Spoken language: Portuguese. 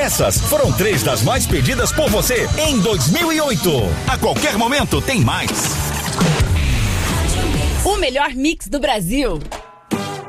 Essas foram 3 das mais pedidas por você em 2008. A qualquer momento tem mais. O melhor mix do Brasil.